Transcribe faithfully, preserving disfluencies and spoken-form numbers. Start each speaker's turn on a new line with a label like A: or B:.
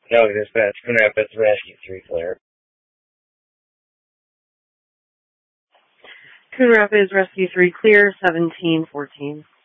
A: No, dispatch. Coon Rapids Rescue three clear.
B: Coon Rapids Rescue three clear, seventeen fourteen.